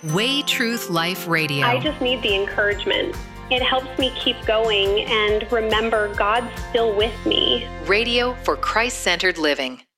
Way Truth Life Radio. I just need the encouragement. It helps me keep going and remember God's still with me. Radio for Christ-centered living.